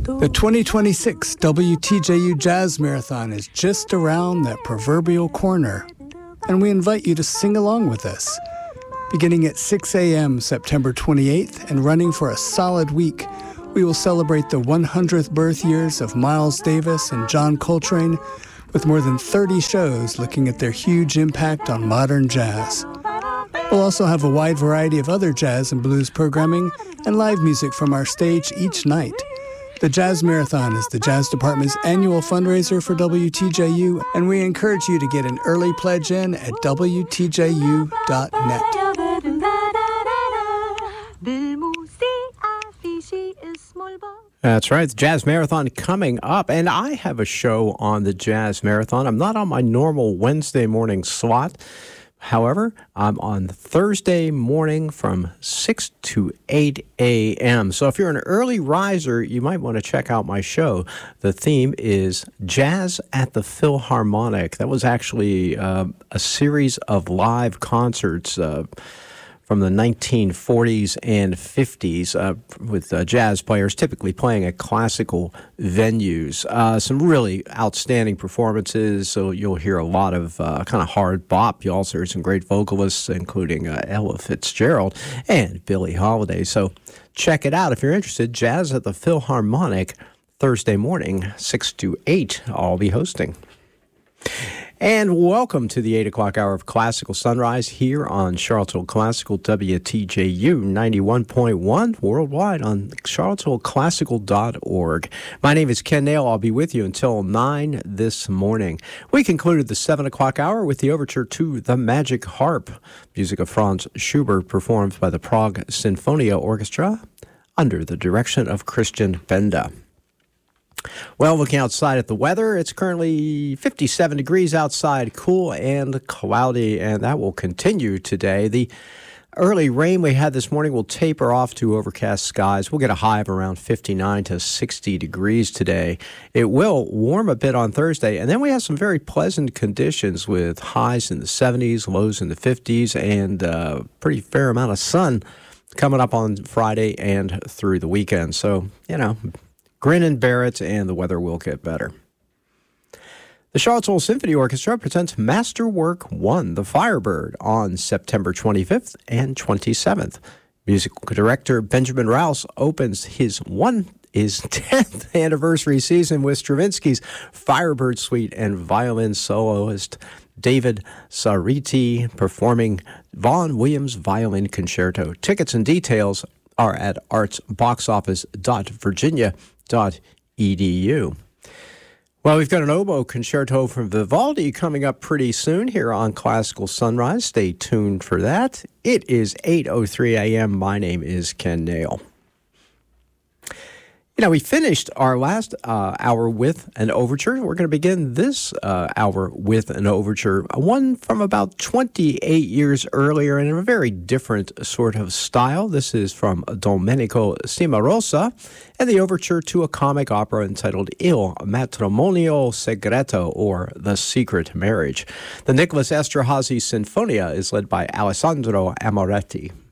The 2026 WTJU Jazz Marathon is just around that proverbial corner, and we invite you to sing along with us. Beginning at 6 a.m. September 28th and running for a solid week, we will celebrate the 100th birth years of Miles Davis and John Coltrane with more than 30 shows looking at their huge impact on modern jazz. We'll also have a wide variety of other jazz and blues programming and live music from our stage each night. The Jazz Marathon is the Jazz Department's annual fundraiser for WTJU, and we encourage you to get an early pledge in at WTJU.net. That's right, the Jazz Marathon coming up, and I have a show on the Jazz Marathon. I'm not on my normal Wednesday morning slot. However, I'm on Thursday morning from 6 to 8 a.m. So if you're an early riser, you might want to check out my show. The theme is Jazz at the Philharmonic. That was actually a series of live concerts from the 1940s and 50s with jazz players typically playing at classical venues. Some really outstanding performances, so you'll hear a lot of kind of hard bop. You also hear some great vocalists, including Ella Fitzgerald and Billie Holiday. So check it out if you're interested. Jazz at the Philharmonic, Thursday morning, 6 to 8. I'll be hosting. And welcome to the 8 o'clock hour of Classical Sunrise here on Charlottesville Classical WTJU 91.1 worldwide on charlottesvilleclassical.org. My name is Ken Nail. I'll be with you until 9 this morning. We concluded the 7 o'clock hour with the overture to The Magic Harp, music of Franz Schubert performed by the Prague Sinfonia Orchestra under the direction of Christian Benda. Well, looking outside at the weather, it's currently 57 degrees outside, cool and cloudy, and that will continue today. The early rain we had this morning will taper off to overcast skies. We'll get a high of around 59 to 60 degrees today. It will warm a bit on Thursday, and then we have some very pleasant conditions with highs in the 70s, lows in the 50s, and a pretty fair amount of sun coming up on Friday and through the weekend. So, grin and bear it, and the weather will get better. The Charlottesville Symphony Orchestra presents Masterwork 1, The Firebird, on September 25th and 27th. Musical director Benjamin Rouse opens his 10th anniversary season with Stravinsky's Firebird Suite and violin soloist David Sariti performing Vaughan Williams Violin Concerto. Tickets and details are at artsboxoffice.virginia.edu. Well, we've got an oboe concerto from Vivaldi coming up pretty soon here on Classical Sunrise. Stay tuned for that. It is 8:03 a.m. My name is Ken Nail. We finished our last hour with an overture. We're going to begin this hour with an overture, one from about 28 years earlier in a very different sort of style. This is from Domenico Cimarosa and the overture to a comic opera entitled Il Matrimonio Segreto, or The Secret Marriage. The Nicholas Esterhazy Sinfonia is led by Alessandro Amoretti.